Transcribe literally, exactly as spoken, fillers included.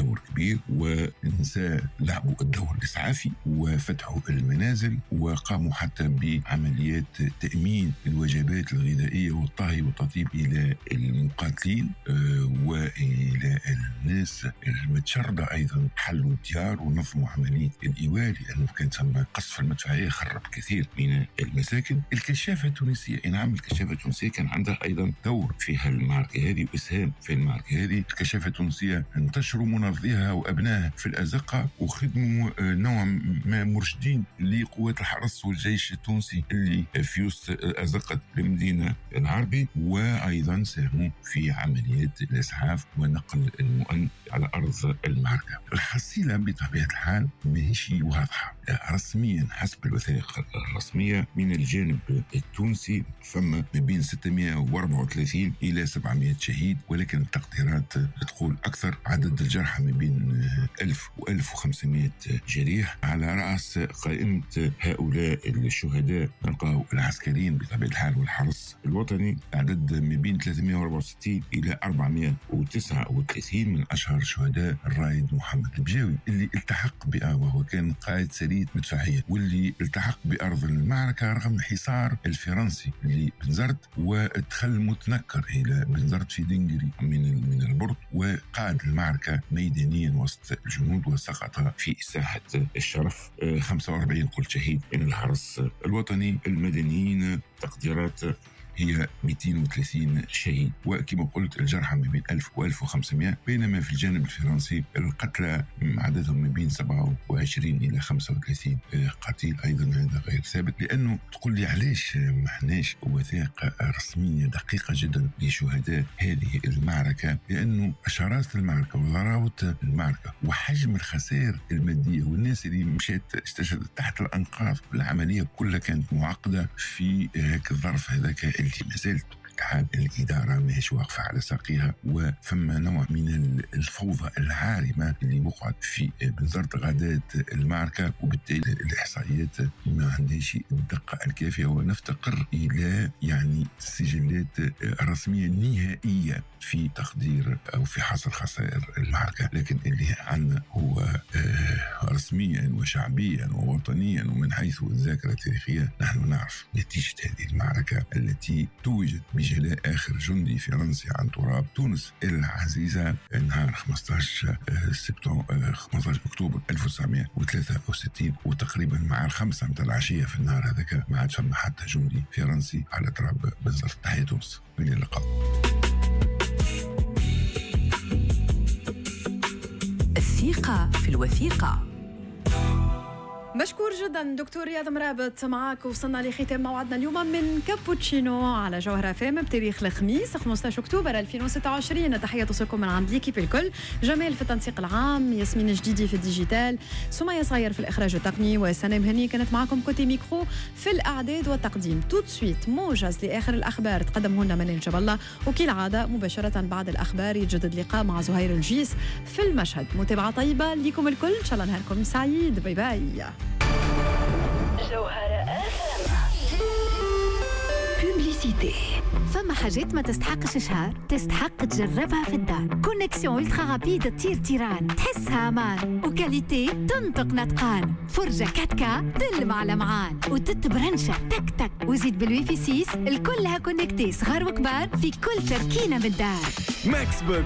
دور كبير، والنساء لعبوا الدور الإسعافي وفتحوا المنازل، وقاموا حتى بعمليات تأمين الوجبات الغذائية والطهي والتطيب إلى المقاتلين وإلى الناس المتشردة. أيضا حلوا الديار ونظموا عملية الإيواء، لأنه كان ثم قصف المدفعية خرب كثير من المساكن. الكشافة التونسية، نعم الكشافة التونسية كان عندها أيضا دور في المعركة هذه وإسهام في المعركة هذه. الكشافة التونسية انتشروا مناضليها وأبنائها في الأزقة، وخدموا نوع ما مرشدين لقوات الحرس والجيش التونسي اللي في وسط أزقة المدينة العربي، وأيضا ساهموا في عمليات الإسعاف ونقل المؤن على أرض المعركة. الحصيلة بطبيعة الحال ماهيش واضحة رسميا حسب الوثائق الرسمية من الجانب التونسي، فما ما بين ستمائة وأربعة وثلاثين إلى سبعمائة شهيد، ولكن التقديرات تقول أكثر. عدد الجرحى ما بين ألف وألف وخمسمائة جريح. على رأس قائمة هؤلاء الشهداء نلقاو العسكريين بطبيعة الحال والحرس الوطني، عدد ما بين ثلاثمائة وأربعة وستين إلى أربعمائة وتسعة وثلاثين. من أشهر الشهداء الرائد محمد البجاوي اللي التحق بأ وهو كان قائد سرية مدفعية، واللي التحق بأرض المعركة رغم الحصار الفرنسي لبنزرت، ودخل متنكر إلى بنزرت في دنجري من من البرد، وقاد المعركة ميدانيا وسط الجنود وسقط في ساحة الشرف. خمسة وأربعين قلت شهيد من الحرس الوطني. المدنيين تقديرات هي مئتين وثلاثين شهيد، وكما قلت الجرحى ما بين ألف وألف وخمسمائة، بينما في الجانب الفرنسي القتلى عددهم ما بين سبعة وعشرين إلى خمسة وثلاثين قتيل. أيضا هذا غير ثابت، لأنه تقول لي علاش ما حناش وثائق رسمية دقيقة جدا لشهداء هذه المعركة؟ لأنه أشارات المعركة وضراوة المعركة وحجم الخسائر المادية والناس اللي مشات استشهدت تحت الأنقاض، العملية كلها كانت معقدة في هذاك الظرف هذاك اللي ما زالت الحال الإدارة ماهيش واقفة على ساقيها، وفما نوع من الفوضى العارمة اللي وقعت في بنزرت غداة المعركة، وبالتالي الإحصائيات ما عندهاش الدقة الكافية، ونفتقر إلى يعني سجلات رسمية نهائية في تقدير أو في حصر خسائر المعركة. لكن اللي عندنا هو رسميا وشعبيا ووطنيا ومن حيث الذاكرة التاريخية نحن نعرف نتيجة هذه المعركة التي توجد بجلاء آخر جندي فرنسي عن تراب تونس العزيزة نهار خمسة عشر سبتمبر خمسة عشر أكتوبر ألف وتسعمائة وثلاثة وستين، وتقريبا مع الخمسة متى العشية في النهار هذاك ما عادش فما حتى جندي فرنسي على تراب بنزرت. تحية تونس، إلى اللقاء. الثقة في الوثيقة. مشكور جدا دكتور رياض مرابط معاك. وصلنا لختام موعدنا اليوم من كابوتشينو على جوهرة فام بتاريخ الخميس خمسة عشر أكتوبر ألفين وستة وعشرين. تحية توصلكم من عند ليكيب الكل، جمال في التنسيق العام، ياسمين جديدي في الديجيتال، سمية صاير في الإخراج التقني، وسنام هني كانت معكم كوتي ميكرو في الإعداد والتقديم. توت سويت موجز لآخر الأخبار تقدمه لنا منال جبل الله، وكالعادة مباشرة بعد الأخبار يتجدد لقاء مع زهير الجيس في المشهد. متابعة طيبة لكم الكل، إن شاء الله نهاركم سعيد. باي باي. جوهرة بوبليسيتي. فما حاجات ما تستحقش شهر، تستحق تجربها في الدار. كونيكسيون الترا رابيد تطير تيران، تحسها امان وكاليتي تنطق نطقان. فرجة كاتكا تلمع لمعان وتتبرنشة تك تك، وزيد بالويفي سيس الكلها كونكتي صغار وكبار في كل تركينة بالدار. ماكس